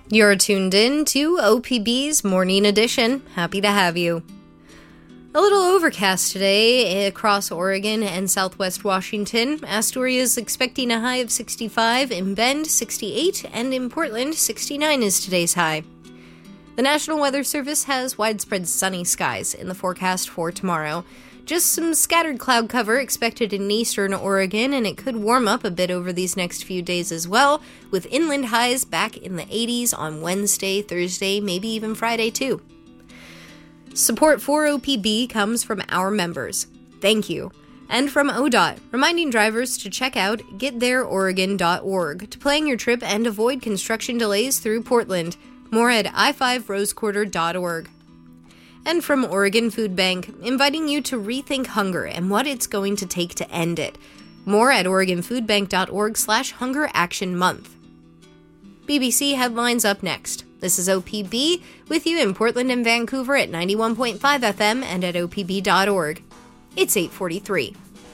You're tuned in to OPB's Morning Edition. Happy to have you. A little overcast today across Oregon and southwest Washington. Astoria is expecting a high of 65, in Bend 68, and in Portland 69 is today's high. The National Weather Service has widespread sunny skies in the forecast for tomorrow. Just some scattered cloud cover expected in eastern Oregon, and it could warm up a bit over these next few days as well, with inland highs back in the 80s on Wednesday, Thursday, maybe even Friday too. Support for OPB comes from our members. Thank you. And from ODOT, reminding drivers to check out gettthereoregon.org to plan your trip and avoid construction delays through Portland. More at i5rosequarter.org. And from Oregon Food Bank, inviting you to rethink hunger and what it's going to take to end it. More at oregonfoodbank.org/Hunger Action Month. BBC headlines up next. This is OPB, with you in Portland and Vancouver at 91.5 FM and at opb.org. It's 8:43.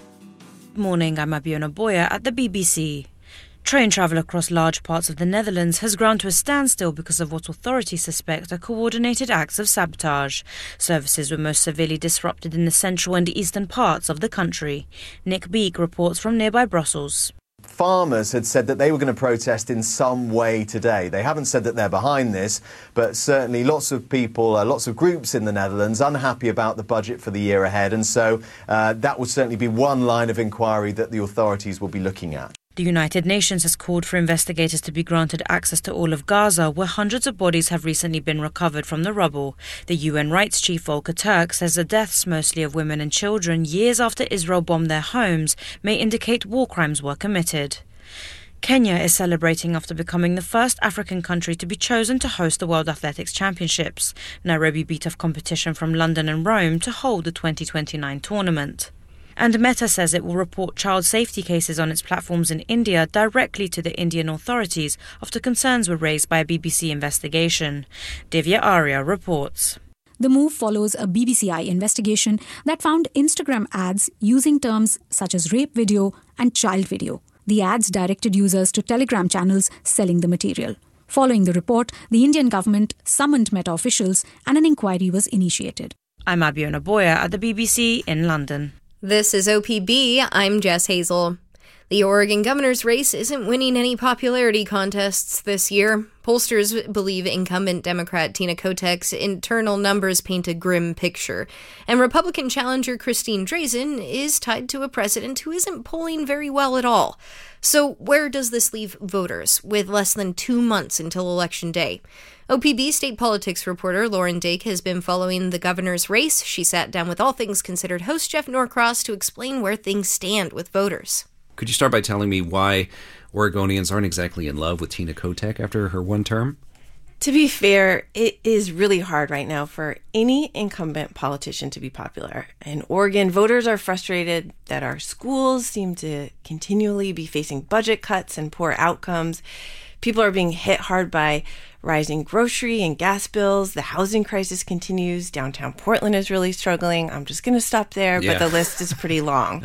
Good morning, I'm Abiona Boya at the BBC. Train travel across large parts of the Netherlands has ground to a standstill because of what authorities suspect are coordinated acts of sabotage. Services were most severely disrupted in the central and eastern parts of the country. Nick Beek reports from nearby Brussels. Farmers had said that they were going to protest in some way today. They haven't said that they're behind this, but certainly lots of people, lots of groups in the Netherlands unhappy about the budget for the year ahead. And so that would certainly be one line of inquiry that the authorities will be looking at. The United Nations has called for investigators to be granted access to all of Gaza, where hundreds of bodies have recently been recovered from the rubble. The UN rights chief Volker Turk says the deaths, mostly of women and children, years after Israel bombed their homes, may indicate war crimes were committed. Kenya is celebrating after becoming the first African country to be chosen to host the World Athletics Championships. Nairobi beat off competition from London and Rome to hold the 2029 tournament. And Meta says it will report child safety cases on its platforms in India directly to the Indian authorities after concerns were raised by a BBC investigation. Divya Arya reports. The move follows a BBCI investigation that found Instagram ads using terms such as rape video and child video. The ads directed users to Telegram channels selling the material. Following the report, the Indian government summoned Meta officials and an inquiry was initiated. I'm Abiona Boya at the BBC in London. This is OPB. I'm Jess Hazel. The Oregon governor's race isn't winning any popularity contests this year. Pollsters believe incumbent Democrat Tina Kotek's internal numbers paint a grim picture. And Republican challenger Christine Drazan is tied to a president who isn't polling very well at all. So where does this leave voters with less than 2 months until Election Day? OPB state politics reporter Lauren Dake has been following the governor's race. She sat down with All Things Considered host Jeff Norcross to explain where things stand with voters. Could you start by telling me why Oregonians aren't exactly in love with Tina Kotek after her one term? To be fair, it is really hard right now for any incumbent politician to be popular. In Oregon, voters are frustrated that our schools seem to continually be facing budget cuts and poor outcomes. People are being hit hard by rising grocery and gas bills. The housing crisis continues. Downtown Portland is really struggling. I'm just going to stop there, but the list is pretty long.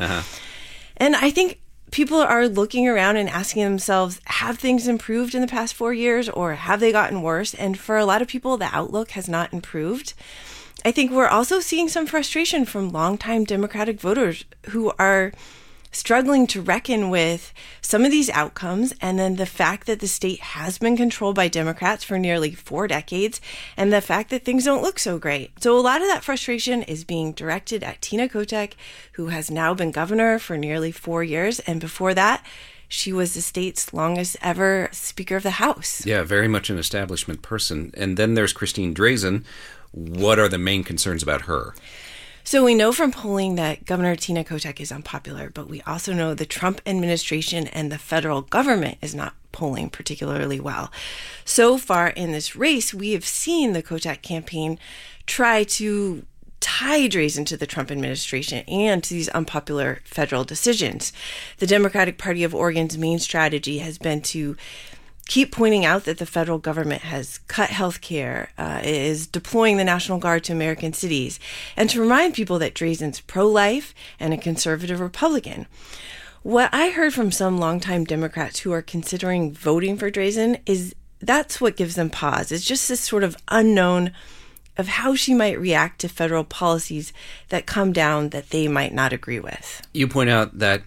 And I think people are looking around and asking themselves, have things improved in the past 4 years or have they gotten worse? And for a lot of people, the outlook has not improved. I think we're also seeing some frustration from longtime Democratic voters who are struggling to reckon with some of these outcomes, and then the fact that the state has been controlled by Democrats for nearly 4 decades, and the fact that things don't look so great. So a lot of that frustration is being directed at Tina Kotek, who has now been governor for nearly 4 years, and before that, she was the state's longest ever Speaker of the House. Yeah, very much an establishment person. And then there's Christine Drazan. What are the main concerns about her? So we know from polling that Governor Tina Kotek is unpopular, but we also know the Trump administration and the federal government is not polling particularly well. So far in this race, we have seen the Kotek campaign try to tie Drazan to the Trump administration and to these unpopular federal decisions. The Democratic Party of Oregon's main strategy has been to keep pointing out that the federal government has cut health care, is deploying the National Guard to American cities, and to remind people that Drazan's pro-life and a conservative Republican. What I heard from some longtime Democrats who are considering voting for Drazan is that's what gives them pause. It's just this sort of unknown of how she might react to federal policies that come down that they might not agree with. You point out that,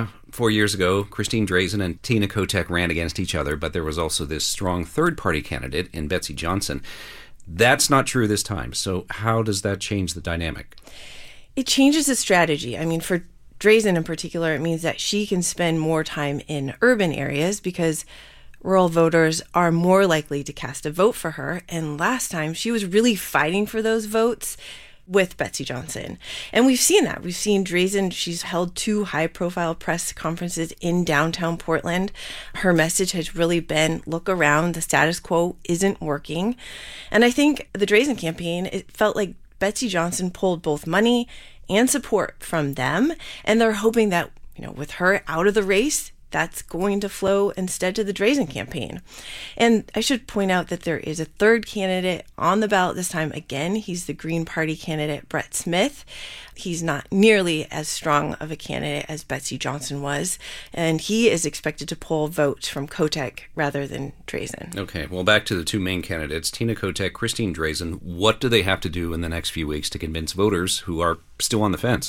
4 years ago, Christine Drazan and Tina Kotek ran against each other, but there was also this strong third-party candidate in Betsy Johnson. That's not true this time. So how does that change the dynamic? It changes the strategy. I mean, for Drazan in particular, it means that she can spend more time in urban areas because rural voters are more likely to cast a vote for her. And last time, she was really fighting for those votes with Betsy Johnson. And we've seen that. We've seen Drazan, she's held 2 high-profile press conferences in downtown Portland. Her message has really been, look around, the status quo isn't working. And I think the Drazan campaign, it felt like Betsy Johnson pulled both money and support from them. And they're hoping that, with her out of the race, that's going to flow instead to the Drazan campaign. And I should point out that there is a third candidate on the ballot this time. Again, he's the Green Party candidate, Brett Smith. He's not nearly as strong of a candidate as Betsy Johnson was, and he is expected to pull votes from Kotek rather than Drazan. Okay, well, back to the 2 main candidates, Tina Kotek, Christine Drazan. What do they have to do in the next few weeks to convince voters who are still on the fence?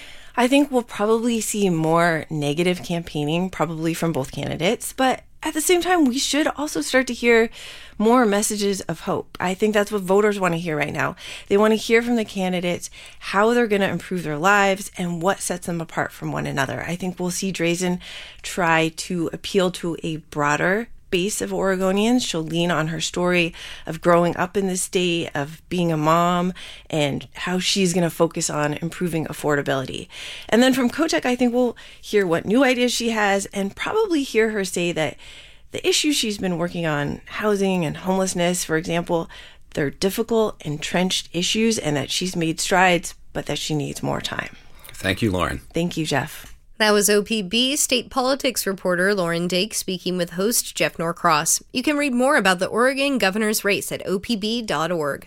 I think we'll probably see more negative campaigning, probably from both candidates, but at the same time, we should also start to hear more messages of hope. I think that's what voters want to hear right now. They want to hear from the candidates how they're going to improve their lives and what sets them apart from one another. I think we'll see Drazan try to appeal to a broader base of Oregonians. She'll lean on her story of growing up in the state, of being a mom, and how she's going to focus on improving affordability. And then from Kotek, I think we'll hear what new ideas she has and probably hear her say that the issues she's been working on, housing and homelessness, for example, they're difficult, entrenched issues, and that she's made strides, but that she needs more time. Thank you, Lauren. Thank you, Jeff. That was OPB state politics reporter Lauren Dake speaking with host Jeff Norcross. You can read more about the Oregon governor's race at opb.org.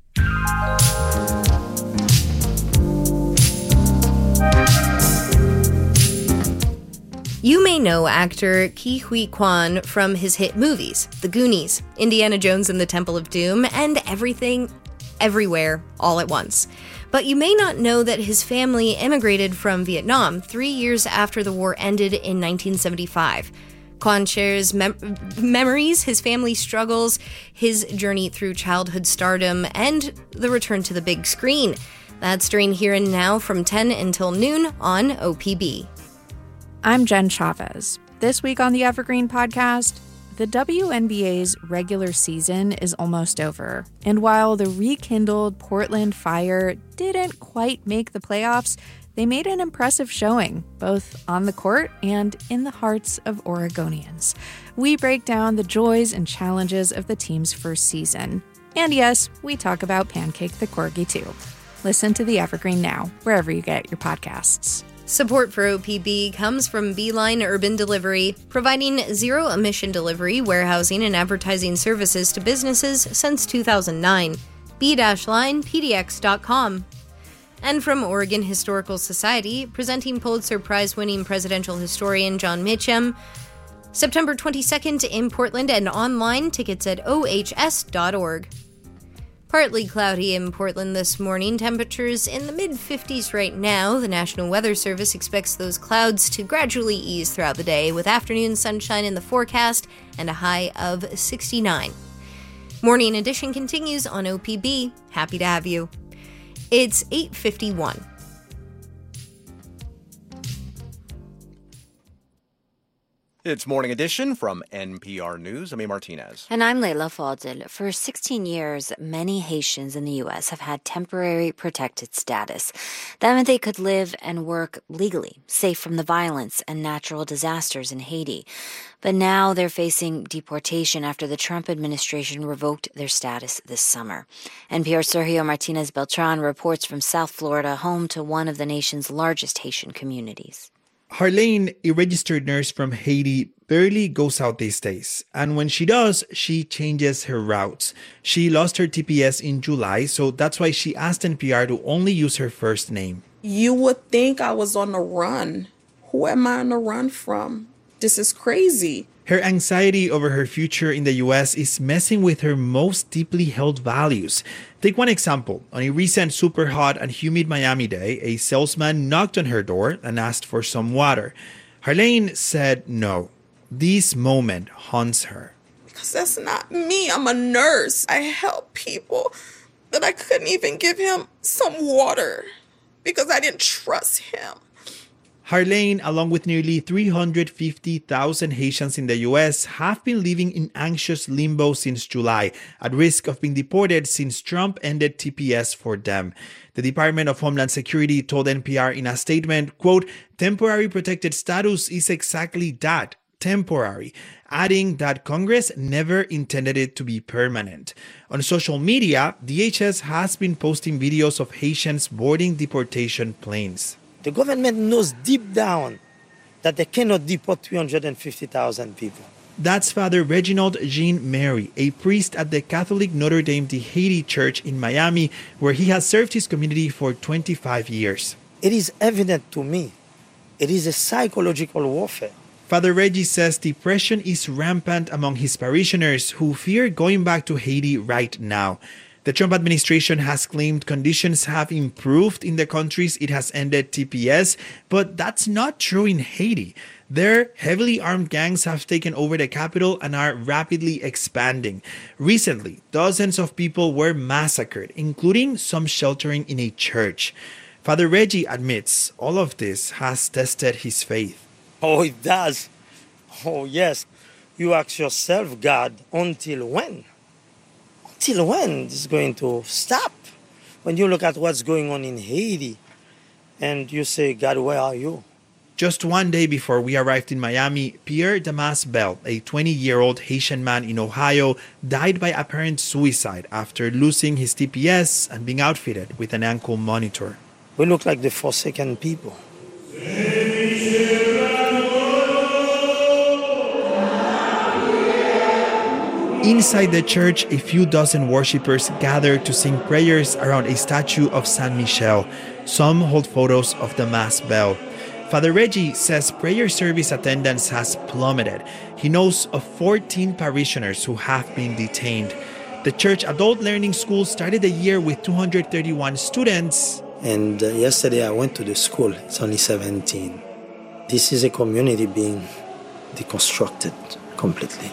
You may know actor Ke Huy Quan from his hit movies, The Goonies, Indiana Jones and the Temple of Doom, and Everything, Everywhere, All at Once. But you may not know that his family immigrated from Vietnam 3 years after the war ended in 1975. Quan shares memories, his family struggles, his journey through childhood stardom, and the return to the big screen. That's during Here and Now from 10 until noon on OPB. I'm Jen Chavez. This week on the Evergreen Podcast, the WNBA's regular season is almost over, and while the rekindled Portland Fire didn't quite make the playoffs, they made an impressive showing, both on the court and in the hearts of Oregonians. We break down the joys and challenges of the team's first season. And yes, we talk about Pancake the Corgi too. Listen to the Evergreen now, wherever you get your podcasts. Support for OPB comes from Beeline Urban Delivery, providing zero-emission delivery, warehousing, and advertising services to businesses since 2009. B-linepdx.com. And from Oregon Historical Society, presenting Pulitzer Prize-winning presidential historian John Mitchum. September 22nd in Portland and online, tickets at ohs.org. Partly cloudy in Portland this morning, temperatures in the mid-50s right now. The National Weather Service expects those clouds to gradually ease throughout the day, with afternoon sunshine in the forecast and a high of 69. Morning Edition continues on OPB. Happy to have you. It's 8:51. It's Morning Edition from NPR News. I'm A. Martinez. And I'm Leila Fadel. For 16 years, many Haitians in the U.S. have had temporary protected status. That meant they could live and work legally, safe from the violence and natural disasters in Haiti. But now they're facing deportation after the Trump administration revoked their status this summer. NPR's Sergio Martinez Beltran reports from South Florida, home to one of the nation's largest Haitian communities. Harlene, a registered nurse from Haiti, barely goes out these days. And when she does, she changes her routes. She lost her TPS in July, so that's why she asked NPR to only use her first name. You would think I was on the run. Who am I on the run from? This is crazy. Her anxiety over her future in the U.S. is messing with her most deeply held values. Take one example. On a recent super hot and humid Miami day, a salesman knocked on her door and asked for some water. Harlene said no. This moment haunts her. Because that's not me. I'm a nurse. I help people. But I couldn't even give him some water because I didn't trust him. Harlene, along with nearly 350,000 Haitians in the U.S., have been living in anxious limbo since July, at risk of being deported since Trump ended TPS for them. The Department of Homeland Security told NPR in a statement, quote, "Temporary protected status is exactly that, temporary," adding that Congress never intended it to be permanent. On social media, DHS has been posting videos of Haitians boarding deportation planes. The government knows deep down that they cannot deport 350,000 people. That's Father Reginald Jean Mary, a priest at the Catholic Notre Dame de Haiti Church in Miami, where he has served his community for 25 years. It is evident to me. It is a psychological warfare. Father Reggie says depression is rampant among his parishioners who fear going back to Haiti right now. The Trump administration has claimed conditions have improved in the countries it has ended TPS, but that's not true in Haiti. There, heavily armed gangs have taken over the capital and are rapidly expanding. Recently, dozens of people were massacred, including some sheltering in a church. Father Reggie admits all of this has tested his faith. Oh, it does. Oh, yes. You ask yourself, God, until when? Until when is going to stop? When you look at what's going on in Haiti and you say, God, where are you? Just one day before we arrived in Miami, Pierre Damas Bell, a 20-year-old Haitian man in Ohio, died by apparent suicide after losing his TPS and being outfitted with an ankle monitor. We look like the forsaken people. Inside the church, a few dozen worshippers gather to sing prayers around a statue of Saint Michel. Some hold photos of the Mass bell. Father Reggie says prayer service attendance has plummeted. He knows of 14 parishioners who have been detained. The church adult learning school started the year with 231 students. And yesterday I went to the school. It's only 17. This is a community being deconstructed completely.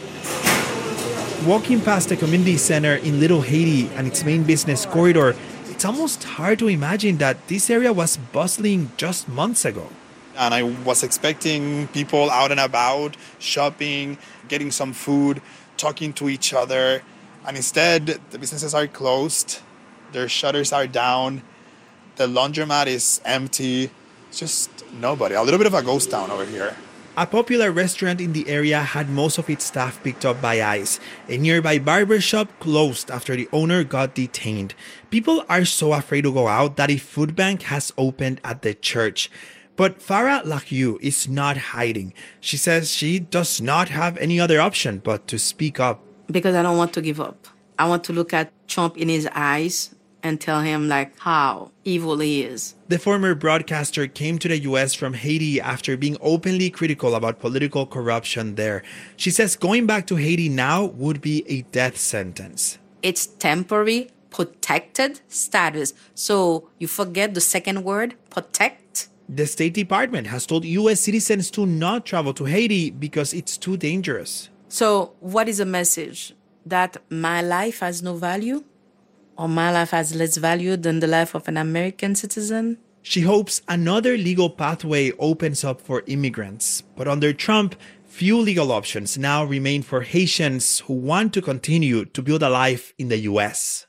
Walking past the community center in Little Haiti and its main business corridor, it's almost hard to imagine that this area was bustling just months ago. And I was expecting people out and about, shopping, getting some food, talking to each other. And instead, the businesses are closed, their shutters are down, the laundromat is empty. It's just nobody. A little bit of a ghost town over here. A popular restaurant in the area had most of its staff picked up by ICE. A nearby barber shop closed after the owner got detained. People are so afraid to go out that a food bank has opened at the church. But Farah Lakiu is not hiding. She says she does not have any other option but to speak up. Because I don't want to give up. I want to look at Trump in his eyes and tell him how evil he is. The former broadcaster came to the U.S. from Haiti after being openly critical about political corruption there. She says going back to Haiti now would be a death sentence. It's temporary protected status. So you forget the second word, protect. The State Department has told U.S. citizens to not travel to Haiti because it's too dangerous. So what is the message? That my life has no value? Or my life has less value than the life of an American citizen? She hopes another legal pathway opens up for immigrants. But under Trump, few legal options now remain for Haitians who want to continue to build a life in the U.S.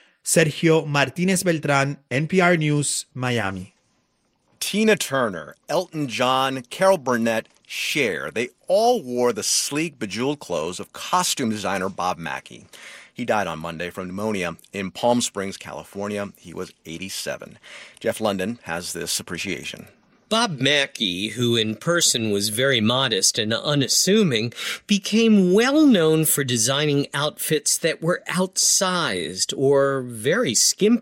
Sergio Martinez Beltran, NPR News, Miami. Tina Turner, Elton John, Carol Burnett, Cher, they all wore the sleek, bejeweled clothes of costume designer Bob Mackie. He died on Monday from pneumonia in Palm Springs, California. He was 87. Jeff London has this appreciation. Bob Mackie, who in person was very modest and unassuming, became well known for designing outfits that were outsized or very skimpy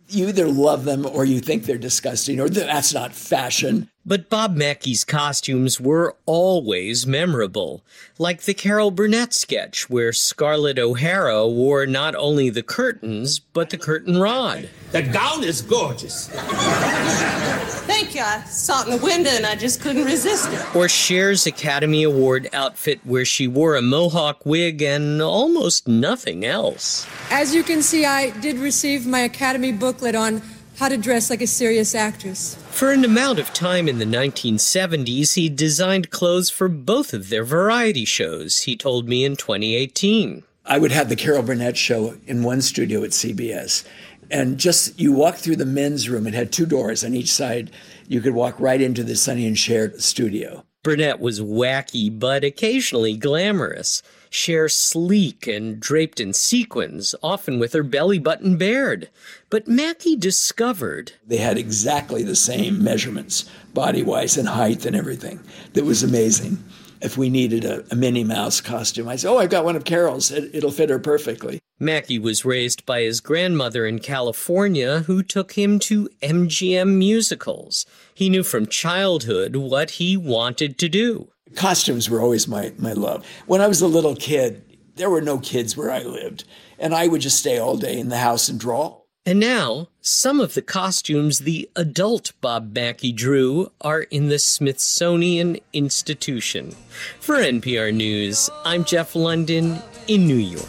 You either love them or you think they're disgusting or that's not fashion. But Bob Mackey's costumes were always memorable, like the Carol Burnett sketch where Scarlett O'Hara wore not only the curtains, but the curtain rod. The gown is gorgeous. Thank you. I saw it in the window and I just couldn't resist it. Or Cher's Academy Award outfit where she wore a mohawk wig and almost nothing else. As you can see, I did receive my Academy booklet on how to dress like a serious actress. For an amount of time in the 1970s, he designed clothes for both of their variety shows, he told me in 2018. I would have the Carol Burnett show in one studio at CBS. And just, you walk through the men's room. It had 2 doors on each side. You could walk right into the Sonny and Cher studio. Burnett was wacky, but occasionally glamorous. Cher sleek and draped in sequins, often with her belly button bared. But Mackey discovered they had exactly the same measurements, body-wise and height and everything. That was amazing. If we needed a Minnie Mouse costume, I said, I've got one of Carol's. It'll fit her perfectly. Mackey was raised by his grandmother in California, who took him to MGM musicals. He knew from childhood what he wanted to do. Costumes were always my love. When I was a little kid, there were no kids where I lived, and I would just stay all day in the house and draw. And now, some of the costumes the adult Bob Mackey drew are in the Smithsonian Institution. For NPR News, I'm Jeff London in New York.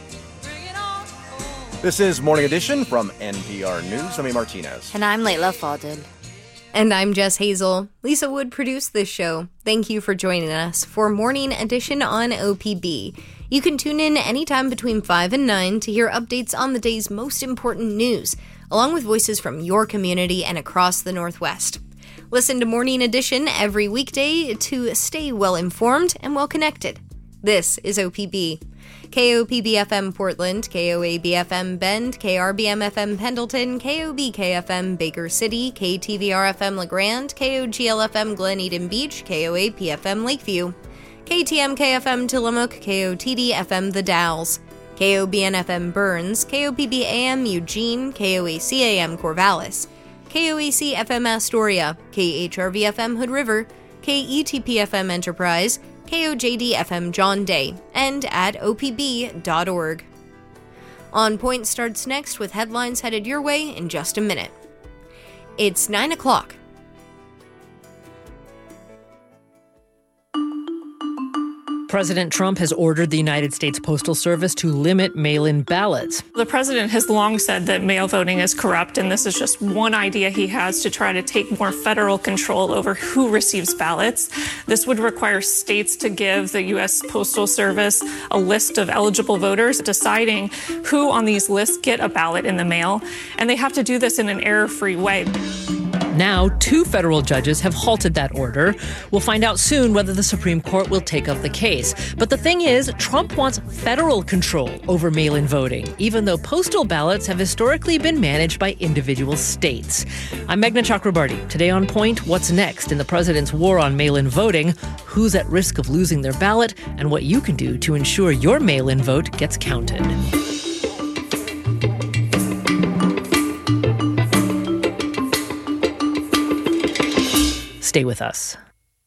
This is Morning Edition from NPR News. I'm Martinez. And I'm Layla Fadel. And I'm Jess Hazel. Lisa Wood produced this show. Thank you for joining us for Morning Edition on OPB. You can tune in anytime between 5 and 9 to hear updates on the day's most important news, along with voices from your community and across the Northwest. Listen to Morning Edition every weekday to stay well-informed and well-connected. This is OPB. KOPB-FM Portland, KOAB-FM Bend, KRBM-FM Pendleton, KOBK-FM Baker City, KTVR-FM LeGrand, KOGL-FM Glen Eden Beach, KOAP-FM Lakeview, KTMK-FM Tillamook, KOTD-FM The Dalles, KOBN-FM Burns, KOPB-AM Eugene, KOAC-AM Corvallis, KOAC-FM Astoria, KHRV-FM Hood River, KETP-FM Enterprise, KOJD-FM John Day, and at opb.org. On Point starts next with headlines headed your way in just a minute. It's 9 o'clock. President Trump has ordered the United States Postal Service to limit mail-in ballots. The president has long said that mail voting is corrupt, and this is just one idea he has to try to take more federal control over who receives ballots. This would require states to give the U.S. Postal Service a list of eligible voters, deciding who on these lists get a ballot in the mail, and they have to do this in an error-free way. Now, 2 federal judges have halted that order. We'll find out soon whether the Supreme Court will take up the case. But the thing is, Trump wants federal control over mail-in voting, even though postal ballots have historically been managed by individual states. I'm Meghna Chakrabarti. Today on Point, what's next in the president's war on mail-in voting, who's at risk of losing their ballot, and what you can do to ensure your mail-in vote gets counted. Stay with us.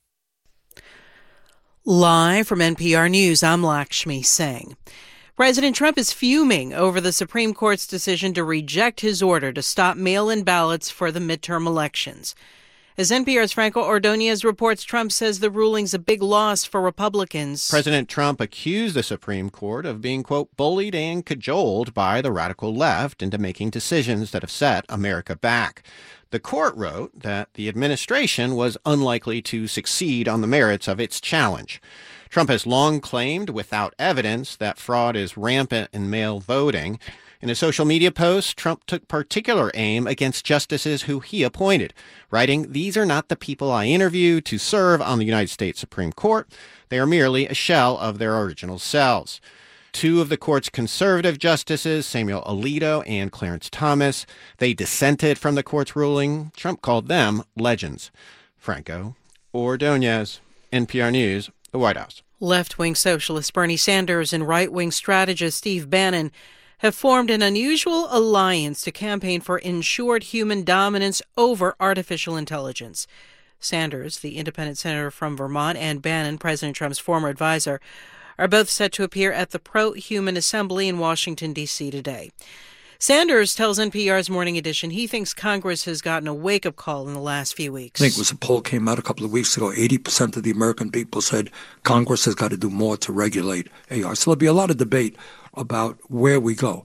Live from NPR News, I'm Lakshmi Singh. President Trump is fuming over the Supreme Court's decision to reject his order to stop mail-in ballots for the midterm elections. As NPR's Franco Ordonez reports, Trump says the ruling's a big loss for Republicans. President Trump accused the Supreme Court of being, quote, bullied and cajoled by the radical left into making decisions that have set America back. The court wrote that the administration was unlikely to succeed on the merits of its challenge. Trump has long claimed, without evidence, that fraud is rampant in mail voting. In a social media post, Trump took particular aim against justices who he appointed, writing, "These are not the people I interviewed to serve on the United States Supreme Court. They are merely a shell of their original selves." 2 of the court's conservative justices, Samuel Alito and Clarence Thomas, they dissented from the court's ruling. Trump called them legends. Franco Ordonez, NPR News, the White House. Left-wing socialist Bernie Sanders and right-wing strategist Steve Bannon have formed an unusual alliance to campaign for ensured human dominance over artificial intelligence. Sanders, the independent senator from Vermont, and Bannon, President Trump's former advisor, are both set to appear at the Pro-Human Assembly in Washington, D.C. today. Sanders tells NPR's Morning Edition he thinks Congress has gotten a wake-up call in the last few weeks. I think it was a poll came out a couple of weeks ago. 80% of the American people said Congress has got to do more to regulate AI. So there'll be a lot of debate about where we go.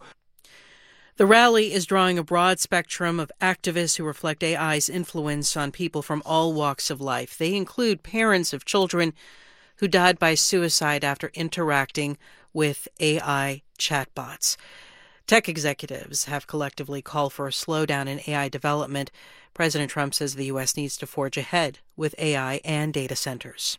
The rally is drawing a broad spectrum of activists who reflect AI's influence on people from all walks of life. They include parents of children who died by suicide after interacting with AI chatbots. Tech executives have collectively called for a slowdown in AI development. President Trump says the U.S. needs to forge ahead with AI and data centers.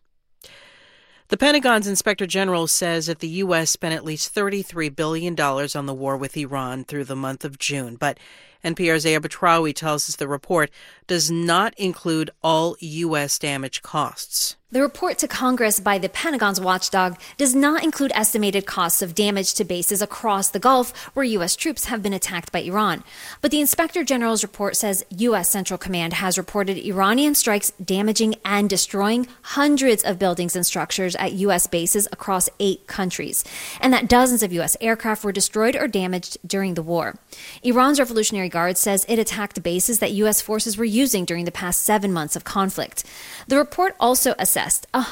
The Pentagon's Inspector General says that the U.S. spent at least $33 billion on the war with Iran through the month of June. But NPR's Aya Batrawi tells us the report does not include all U.S. damage costs. The report to Congress by the Pentagon's watchdog does not include estimated costs of damage to bases across the Gulf where U.S. troops have been attacked by Iran. But the Inspector General's report says U.S. Central Command has reported Iranian strikes damaging and destroying hundreds of buildings and structures at U.S. bases across 8 countries, and that dozens of U.S. aircraft were destroyed or damaged during the war. Iran's Revolutionary Guard says it attacked bases that U.S. forces were using during the past 7 months of conflict. The report also assessed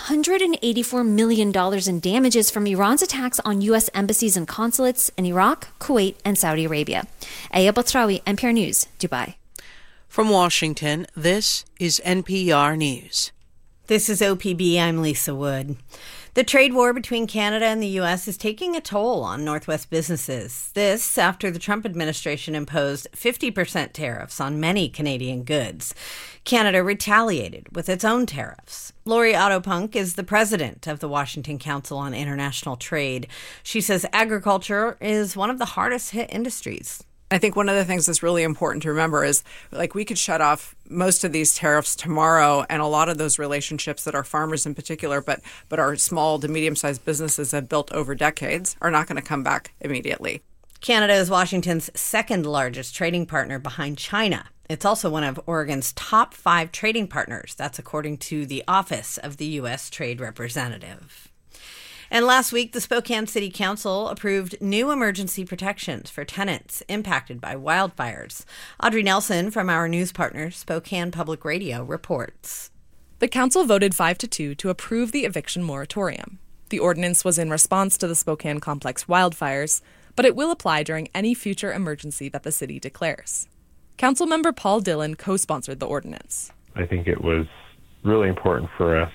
$184 million in damages from Iran's attacks on U.S. embassies and consulates in Iraq, Kuwait, and Saudi Arabia. Aya Batrawi, NPR News, Dubai. From Washington, this is NPR News. This is OPB. I'm Lisa Wood. The trade war between Canada and the U.S. is taking a toll on Northwest businesses. This after the Trump administration imposed 50% tariffs on many Canadian goods. Canada retaliated with its own tariffs. Lori Autopunk is the president of the Washington Council on International Trade. She says agriculture is one of the hardest hit industries. I think one of the things that's really important to remember is, like, we could shut off most of these tariffs tomorrow, and a lot of those relationships that our farmers in particular, but our small to medium-sized businesses have built over decades are not going to come back immediately. Canada is Washington's second largest trading partner behind China. It's also one of Oregon's top 5 trading partners. That's according to the Office of the U.S. Trade Representative. And last week, the Spokane City Council approved new emergency protections for tenants impacted by wildfires. Audrey Nelson from our news partner, Spokane Public Radio, reports. The council voted 5-2 to approve the eviction moratorium. The ordinance was in response to the Spokane Complex wildfires, but it will apply during any future emergency that the city declares. Councilmember Paul Dillon co-sponsored the ordinance. I think it was really important for us,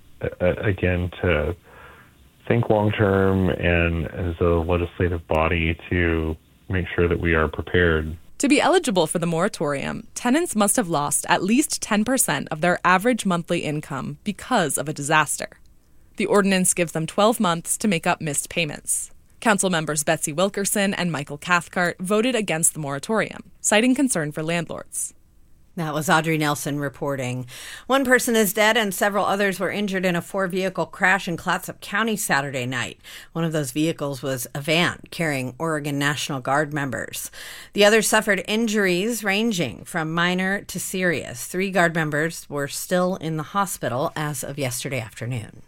again, to think long-term and as a legislative body to make sure that we are prepared. To be eligible for the moratorium, tenants must have lost at least 10% of their average monthly income because of a disaster. The ordinance gives them 12 months to make up missed payments. Council members Betsy Wilkerson and Michael Cathcart voted against the moratorium, citing concern for landlords. That was Audrey Nelson reporting. One person is dead and several others were injured in a 4-vehicle crash in Clatsop County Saturday night. One of those vehicles was a van carrying Oregon National Guard members. The others suffered injuries ranging from minor to serious. 3 Guard members were still in the hospital as of yesterday afternoon.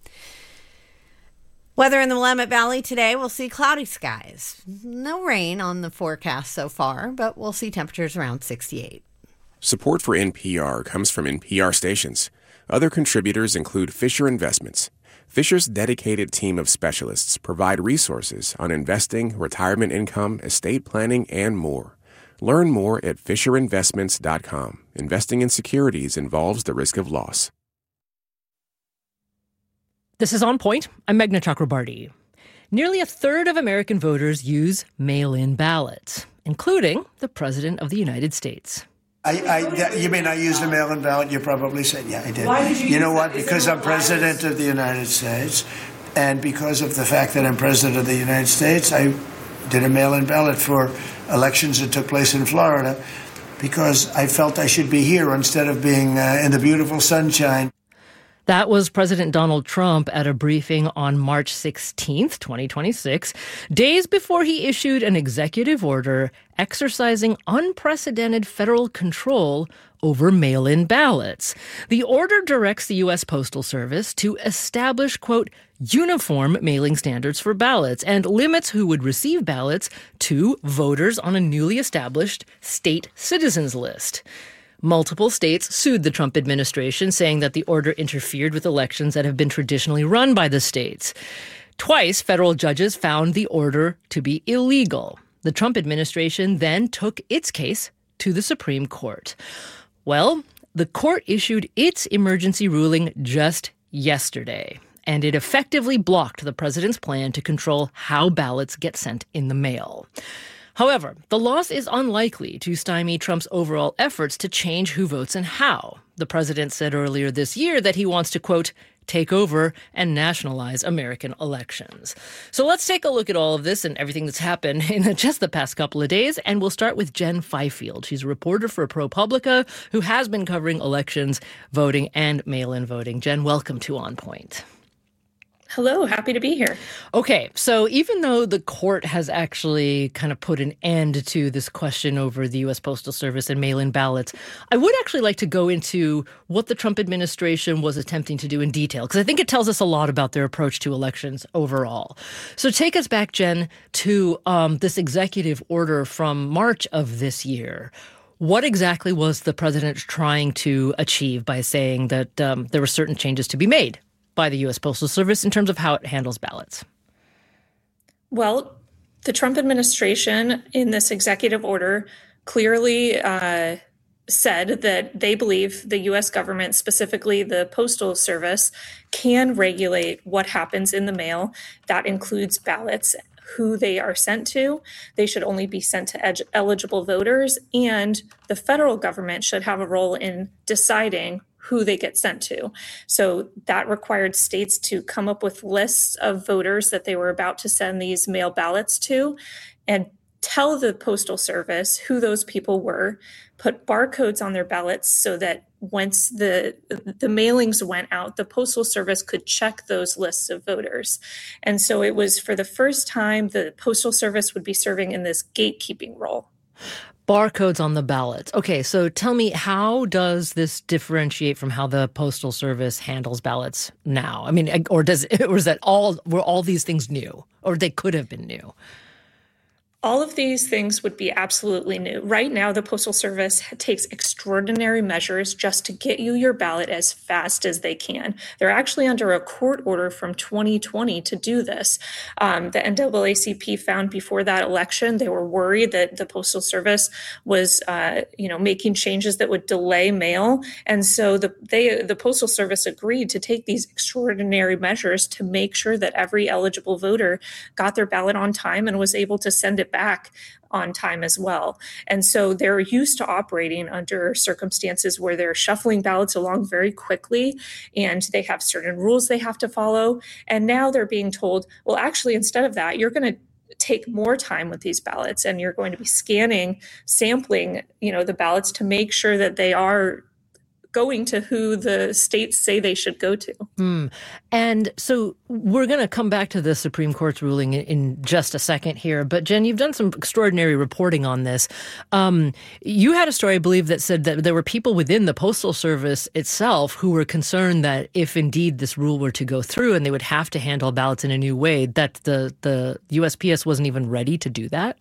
Weather in the Willamette Valley today, we'll see cloudy skies. No rain on the forecast so far, but we'll see temperatures around 68. Support for NPR comes from NPR stations. Other contributors include Fisher Investments. Fisher's dedicated team of specialists provide resources on investing, retirement income, estate planning, and more. Learn more at FisherInvestments.com. Investing in securities involves the risk of loss. This is On Point. I'm Meghna Chakrabarti. Nearly a third of American voters use mail-in ballots, including the President of the United States. You mean I used a mail-in ballot? You probably said, yeah, I did. Why did you know what? Because I'm President of the United States, and because of the fact that I'm President of the United States, I did a mail-in ballot for elections that took place in Florida, because I felt I should be here instead of being in the beautiful sunshine. That was President Donald Trump at a briefing on March 16th, 2026, days before he issued an executive order exercising unprecedented federal control over mail-in ballots. The order directs the U.S. Postal Service to establish, quote, uniform mailing standards for ballots and limits who would receive ballots to voters on a newly established state citizens list. Multiple states sued the Trump administration, saying that the order interfered with elections that have been traditionally run by the states. Twice, federal judges found the order to be illegal. The Trump administration then took its case to the Supreme Court. Well, the court issued its emergency ruling just yesterday, and it effectively blocked the president's plan to control how ballots get sent in the mail. However, the loss is unlikely to stymie Trump's overall efforts to change who votes and how. The president said earlier this year that he wants to, quote, take over and nationalize American elections. So let's take a look at all of this and everything that's happened in just the past couple of days. And we'll start with Jen Fifield. She's a reporter for ProPublica who has been covering elections, voting, and mail-in voting. Jen, welcome to On Point. Hello, happy to be here. Okay, so even though the court has actually kind of put an end to this question over the U.S. Postal Service and mail-in ballots, I would actually like to go into what the Trump administration was attempting to do in detail, because I think it tells us a lot about their approach to elections overall. So take us back, Jen, to this executive order from March of this year. What exactly was the president trying to achieve by saying that there were certain changes to be made by the U.S. Postal Service in terms of how it handles ballots? Well, the Trump administration in this executive order clearly said that they believe the U.S. government, specifically the Postal Service, can regulate what happens in the mail. That includes ballots, who they are sent to. They should only be sent to eligible voters, and the federal government should have a role in deciding who they get sent to. So that required states to come up with lists of voters that they were about to send these mail ballots to and tell the Postal Service who those people were, put barcodes on their ballots so that once the mailings went out, the Postal Service could check those lists of voters. And so it was for the first time the Postal Service would be serving in this gatekeeping role. Barcodes on the ballots. Okay, so tell me, how does this differentiate from how the Postal Service handles ballots now? I mean, or is that were all these things new, or they could have been new? All of these things would be absolutely new. Right now, the Postal Service takes extraordinary measures just to get you your ballot as fast as they can. They're actually under a court order from 2020 to do this. The NAACP found before that election, they were worried that the Postal Service was, making changes that would delay mail. And so the Postal Service agreed to take these extraordinary measures to make sure that every eligible voter got their ballot on time and was able to send it back on time as well. And so they're used to operating under circumstances where they're shuffling ballots along very quickly and they have certain rules they have to follow. And now they're being told, well, actually, instead of that, you're going to take more time with these ballots and you're going to be sampling, the ballots to make sure that they are going to who the states say they should go to. And so we're going to come back to the Supreme Court's ruling in just a second here. But Jen, you've done some extraordinary reporting on this. You had a story, I believe, that said that there were people within the Postal Service itself who were concerned that if indeed this rule were to go through and they would have to handle ballots in a new way, that the USPS wasn't even ready to do that.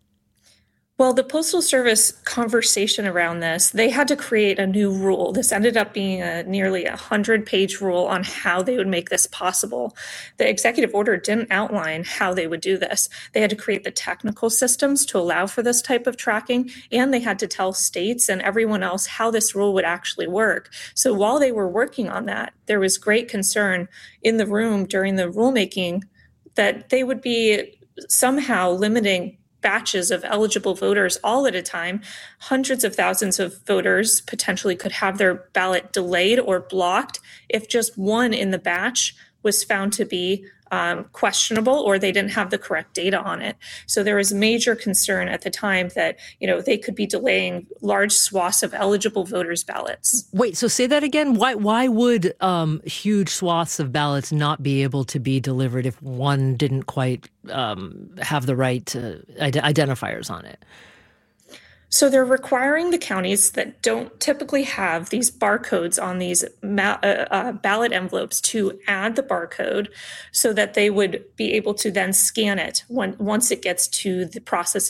Well, the Postal Service conversation around this, they had to create a new rule. This ended up being a nearly 100-page rule on how they would make this possible. The executive order didn't outline how they would do this. They had to create the technical systems to allow for this type of tracking, and they had to tell states and everyone else how this rule would actually work. So while they were working on that, there was great concern in the room during the rulemaking that they would be somehow limiting batches of eligible voters all at a time. Hundreds of thousands of voters potentially could have their ballot delayed or blocked if just one in the batch was found to be questionable or they didn't have the correct data on it. So there was major concern at the time that, they could be delaying large swaths of eligible voters' ballots. Wait, so say that again? Why would huge swaths of ballots not be able to be delivered if one didn't quite have the right identifiers on it? So they're requiring the counties that don't typically have these barcodes on these ballot envelopes to add the barcode so that they would be able to then scan it once it gets to the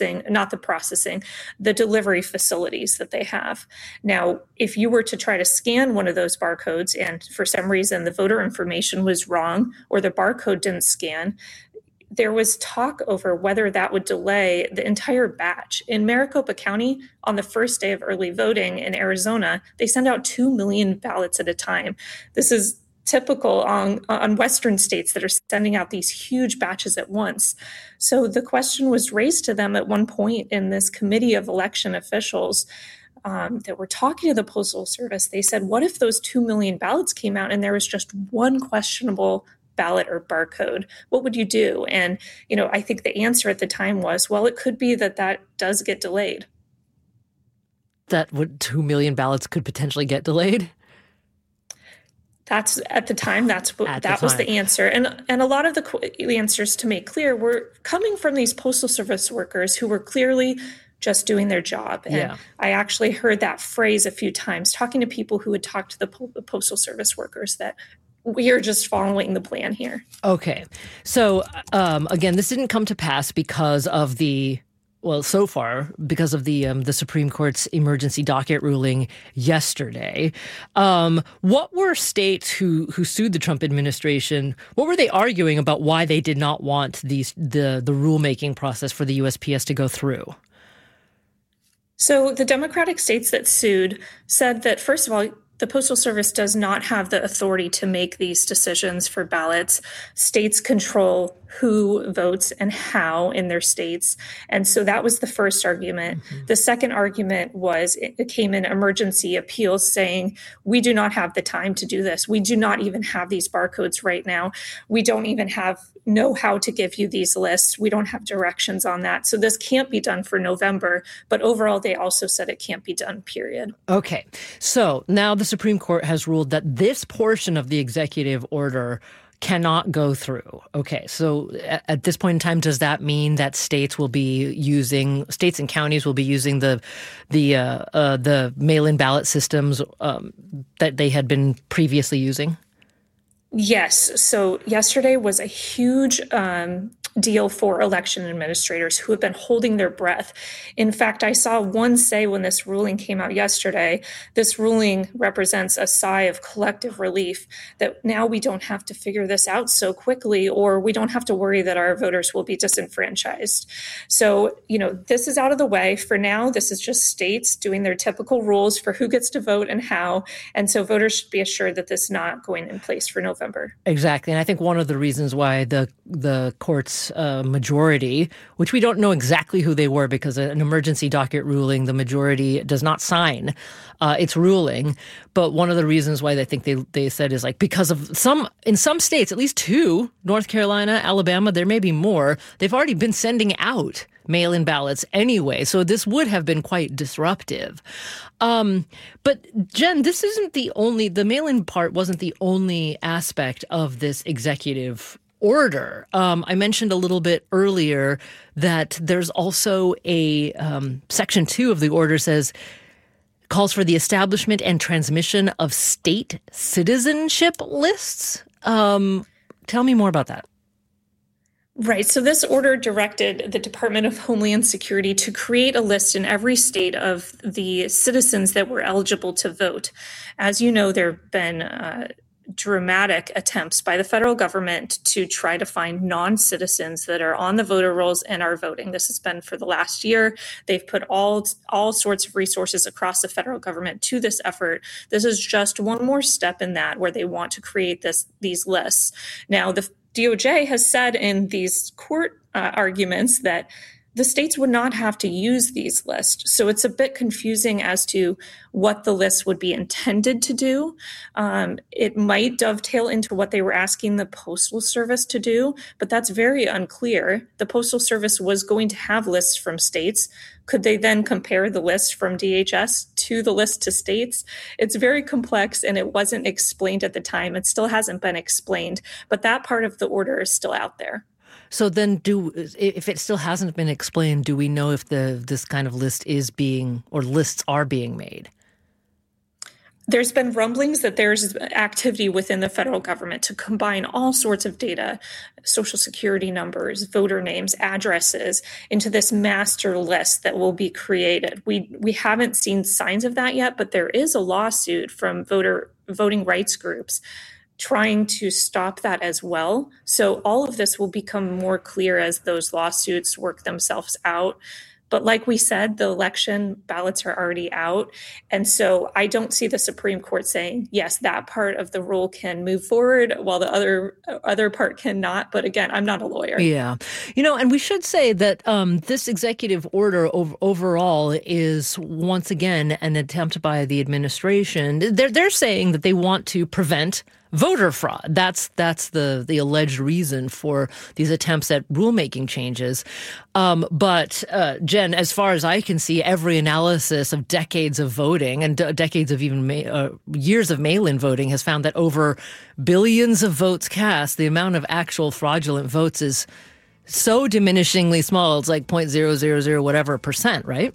delivery facilities that they have. Now, if you were to try to scan one of those barcodes and for some reason the voter information was wrong or the barcode didn't scan, there was talk over whether that would delay the entire batch. In Maricopa County, on the first day of early voting in Arizona, they send out 2 million ballots at a time. This is typical on Western states that are sending out these huge batches at once. So the question was raised to them at one point in this committee of election officials that were talking to the Postal Service. They said, what if those 2 million ballots came out and there was just one questionable ballot or barcode? What would you do? And, I think the answer at the time was, well, it could be that does get delayed. That 2 million ballots could potentially get delayed? That's at the time. That was the answer, and a lot of the answers, to make clear, were coming from these Postal Service workers who were clearly just doing their job. And I actually heard that phrase a few times talking to people who had talked to the Postal Service workers that we are just following the plan here. Okay. So, again, this didn't come to pass because of the Supreme Court's emergency docket ruling yesterday. What were states who sued the Trump administration, what were they arguing about why they did not want the rulemaking process for the USPS to go through? So the Democratic states that sued said that, first of all, the Postal Service does not have the authority to make these decisions for ballots. States control who votes and how in their states. And so that was the first argument. Mm-hmm. The second argument was it came in emergency appeals saying, we do not have the time to do this. We do not even have these barcodes right now. We don't even know how to give you these lists. We don't have directions on that. So this can't be done for November. But overall, they also said it can't be done, period. Okay. So now the Supreme Court has ruled that this portion of the executive order cannot go through. Okay, so at this point in time, does that mean that states and counties will be using the mail-in ballot systems that they had been previously using? Yes. So yesterday was a huge deal for election administrators who have been holding their breath. In fact, I saw one say when this ruling came out yesterday, this ruling represents a sigh of collective relief that now we don't have to figure this out so quickly, or we don't have to worry that our voters will be disenfranchised. So, this is out of the way. For now, this is just states doing their typical rules for who gets to vote and how. And so voters should be assured that this is not going in place for November. Exactly. And I think one of the reasons why the court's majority, which we don't know exactly who they were because an emergency docket ruling, the majority does not sign its ruling. But one of the reasons why they think they said is because of in some states, at least 2, North Carolina, Alabama, there may be more, they've already been sending out mail-in ballots anyway. So this would have been quite disruptive. But Jen, this isn't the mail-in part wasn't the only aspect of this executive order. I mentioned a little bit earlier that there's also a Section 2 of the order calls for the establishment and transmission of state citizenship lists. Tell me more about that. Right. So this order directed the Department of Homeland Security to create a list in every state of the citizens that were eligible to vote. As you know, there have been dramatic attempts by the federal government to try to find non-citizens that are on the voter rolls and are voting. This has been for the last year. They've put all sorts of resources across the federal government to this effort. This is just one more step in that, where they want to create these lists. Now, the DOJ has said in these court arguments that the states would not have to use these lists. So it's a bit confusing as to what the list would be intended to do. It might dovetail into what they were asking the Postal Service to do, but that's very unclear. The Postal Service was going to have lists from states. Could they then compare the list from DHS to the list to states? It's very complex, and it wasn't explained at the time. It still hasn't been explained, but that part of the order is still out there. So then if it still hasn't been explained, do we know if this kind of list is being, or lists are being made? There's been rumblings that there's activity within the federal government to combine all sorts of data, social security numbers, voter names, addresses, into this master list that will be created. We haven't seen signs of that yet, but there is a lawsuit from voting rights groups trying to stop that as well. So all of this will become more clear as those lawsuits work themselves out. But like we said, the election ballots are already out. And so I don't see the Supreme Court saying, yes, that part of the rule can move forward while the other part cannot. But again, I'm not a lawyer. Yeah. And we should say that this executive order overall is once again an attempt by the administration. They're saying that they want to prevent voter fraud. That's the alleged reason for these attempts at rulemaking changes. But Jen, as far as I can see, every analysis of decades of voting and decades of even years of mail-in voting has found that over billions of votes cast, the amount of actual fraudulent votes is so diminishingly small. It's like 0.000 whatever percent, right?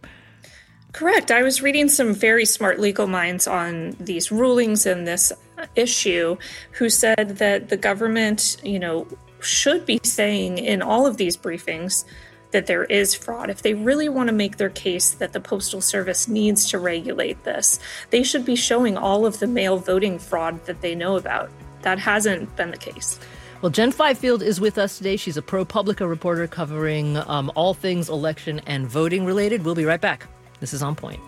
Correct. I was reading some very smart legal minds on these rulings and this issue who said that the government, should be saying in all of these briefings that there is fraud. If they really want to make their case that the Postal Service needs to regulate this, they should be showing all of the mail voting fraud that they know about. That hasn't been the case. Well, Jen Fifield is with us today. She's a ProPublica reporter covering all things election and voting related. We'll be right back. This is On Point.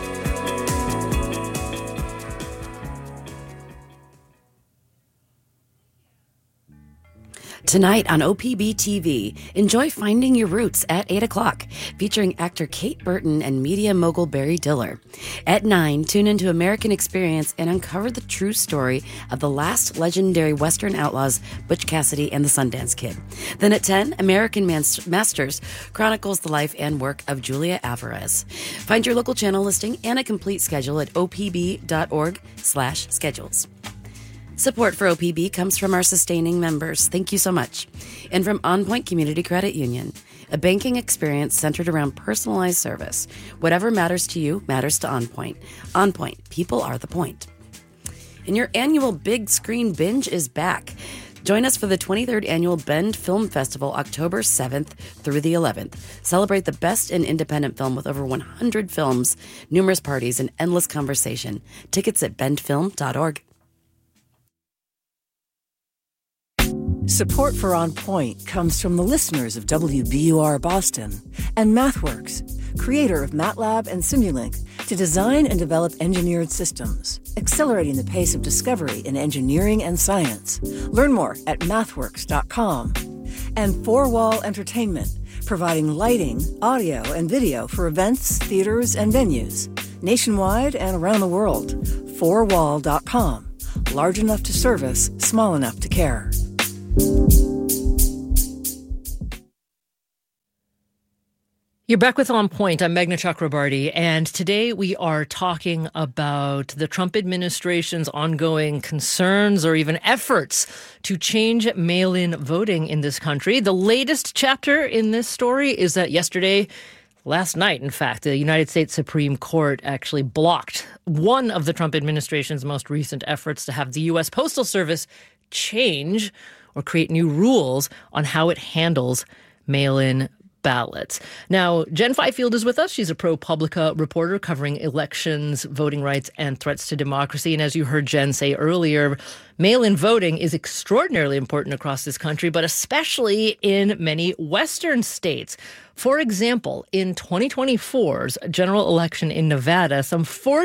Tonight on OPB TV, enjoy Finding Your Roots at 8 o'clock, featuring actor Kate Burton and media mogul Barry Diller. At 9, tune into American Experience and uncover the true story of the last legendary Western outlaws, Butch Cassidy and the Sundance Kid. Then at 10, American Masters chronicles the life and work of Julia Alvarez. Find your local channel listing and a complete schedule at opb.org/schedules. Support for OPB comes from our sustaining members. Thank you so much. And from On Point Community Credit Union, a banking experience centered around personalized service. Whatever matters to you matters to On Point. On Point, people are the point. And your annual Big Screen Binge is back. Join us for the 23rd Annual Bend Film Festival, October 7th through the 11th. Celebrate the best in independent film with over 100 films, numerous parties, and endless conversation. Tickets at bendfilm.org. Support for On Point comes from the listeners of WBUR Boston and MathWorks, creator of MATLAB and Simulink, to design and develop engineered systems, accelerating the pace of discovery in engineering and science. Learn more at mathworks.com. And Four Wall Entertainment, providing lighting, audio, and video for events, theaters, and venues, nationwide and around the world. Fourwall.com. Large enough to service, small enough to care. You're back with On Point. I'm Meghna Chakrabarty, and today we are talking about the Trump administration's ongoing concerns or even efforts to change mail-in voting in this country. The latest chapter in this story is that last night, in fact, the United States Supreme Court actually blocked one of the Trump administration's most recent efforts to have the U.S. Postal Service change or create new rules on how it handles mail-in ballots. Now, Jen Fifield is with us. She's a ProPublica reporter covering elections, voting rights, and threats to democracy. And as you heard Jen say earlier, Mail-in voting is extraordinarily important across this country, but especially in many Western states. For example, in 2024's general election in Nevada, some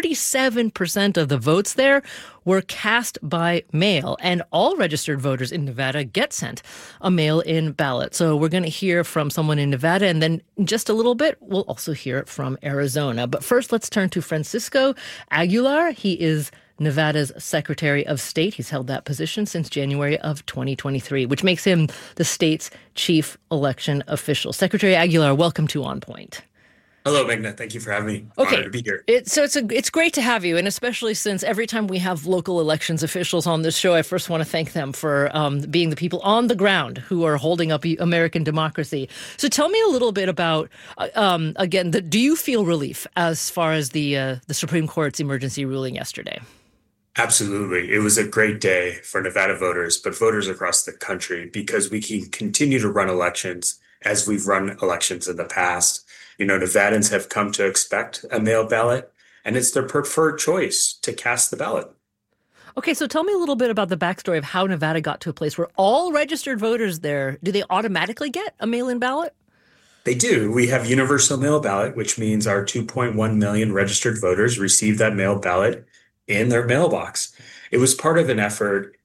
47% of the votes there were cast by mail, and all registered voters in Nevada get sent a mail-in ballot. So we're going to hear from someone in Nevada, and then in just a little bit, we'll also hear from Arizona. But first, let's turn to Francisco Aguilar. He is Nevada's Secretary of State. He's held that position since January of 2023, which makes him the state's chief election official. Secretary Aguilar, welcome to On Point. Hello, Magna. Thank you for having me. Okay. Honored to be here. It's great to have you, and especially since every time we have local elections officials on this show, I first want to thank them for being the people on the ground who are holding up American democracy. So tell me a little bit about, again, do you feel relief as far as the Supreme Court's emergency ruling yesterday? Absolutely. It was a great day for Nevada voters, but voters across the country, because we can continue to run elections as we've run elections in the past. You know, Nevadans have come to expect a mail ballot, and it's their preferred choice to cast the ballot. Okay, so tell me a little bit about the backstory of how Nevada got to a place where all registered voters there, do they automatically get a mail-in ballot? They do. We have universal mail ballot, which means our 2.1 million registered voters receive that mail ballot in their mailbox. It was part of an effort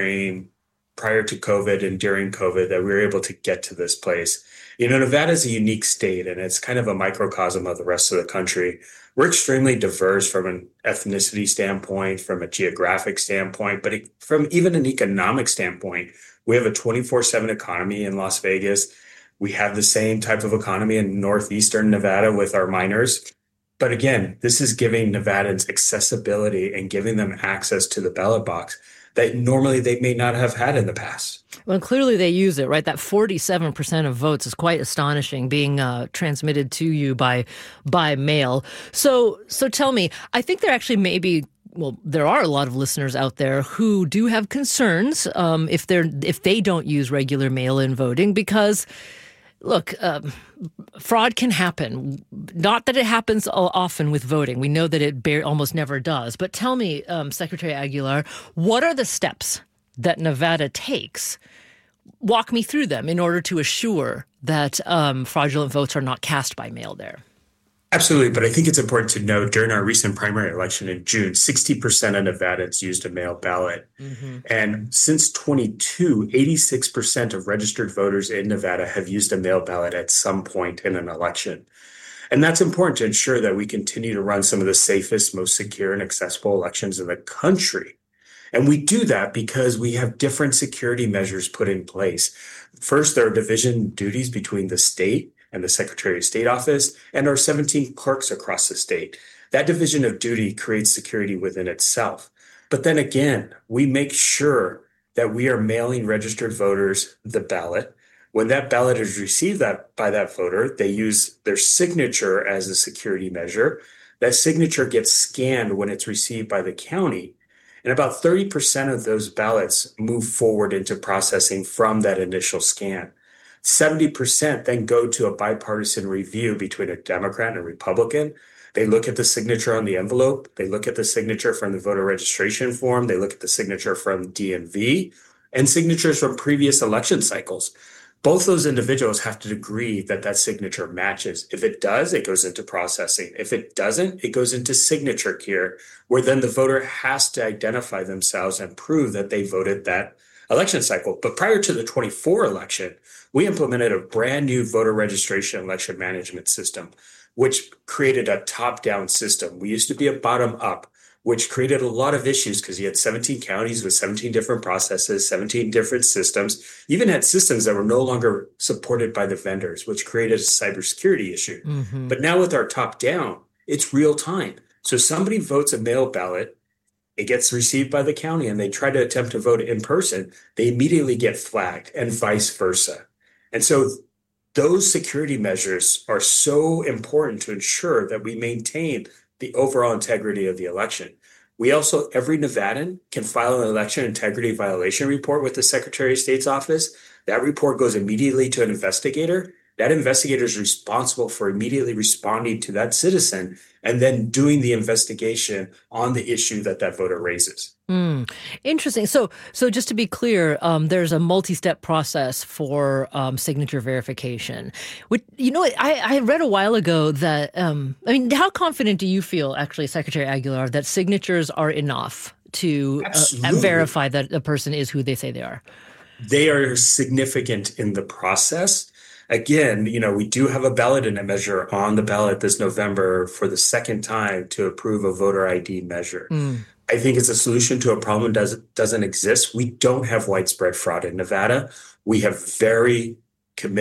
prior to COVID and during COVID that we were able to get to this place. You know, Nevada is a unique state, and it's kind of a microcosm of the rest of the country. We're extremely diverse from an ethnicity standpoint, from a geographic standpoint, but from even an economic standpoint. We have a 24/7 economy in Las Vegas. We have the same type of economy in northeastern Nevada with our miners. But again, this is giving Nevadans accessibility and giving them access to the ballot box that normally they may not have had in the past. Well, clearly they use it, right? That 47% of votes is quite astonishing, being transmitted to you by mail. So tell me, I think there actually may be, well, there are a lot of listeners out there who do have concerns if they don't use regular mail-in voting, because look, fraud can happen. Not that it happens often with voting. We know that it almost never does. But tell me, Secretary Aguilar, what are the steps that Nevada takes? Walk me through them in order to assure that fraudulent votes are not cast by mail there. Absolutely. But I think it's important to note during our recent primary election in June, 60% of Nevadans used a mail ballot. Mm-hmm. And since 22, 86% of registered voters in Nevada have used a mail ballot at some point in an election. And that's important to ensure that we continue to run some of the safest, most secure and accessible elections in the country. And we do that because we have different security measures put in place. First, there are division duties between the state and the Secretary of State office and our 17 clerks across the state. That division of duty creates security within itself. But then again, we make sure that we are mailing registered voters the ballot. When that ballot is received by that voter, they use their signature as a security measure. That signature gets scanned when it's received by the county. And about 30% of those ballots move forward into processing from that initial scan. 70% then go to a bipartisan review between a Democrat and a Republican. They look at the signature on the envelope. They look at the signature from the voter registration form. They look at the signature from DMV and signatures from previous election cycles. Both those individuals have to agree that that signature matches. If it does, it goes into processing. If it doesn't, it goes into signature care, where then the voter has to identify themselves and prove that they voted that election cycle. But prior to the 24 election, we implemented a brand new voter registration election management system, which created a top-down system. We used to be a bottom-up, which created a lot of issues because you had 17 counties with 17 different processes, 17 different systems, even had systems that were no longer supported by the vendors, which created a cybersecurity issue. Mm-hmm. But now with our top-down, it's real time. So somebody votes a mail ballot, it gets received by the county, and they try to attempt to vote in person, they immediately get flagged, and vice versa. And so those security measures are so important to ensure that we maintain the overall integrity of the election. We also, every Nevadan can file an election integrity violation report with the Secretary of State's office. That report goes immediately to an investigator. That investigator is responsible for immediately responding to that citizen and then doing the investigation on the issue that voter raises. Interesting. So just to be clear, there's a multi-step process for signature verification. Which, I read a while ago that, how confident do you feel, actually, Secretary Aguilar, that signatures are enough to verify that a person is who they say they are? They are significant in the process. Again, we do have a ballot in a measure on the ballot this November for the second time to approve a voter ID measure. I think it's a solution to a problem that doesn't exist. We don't have widespread fraud in Nevada. We have very committed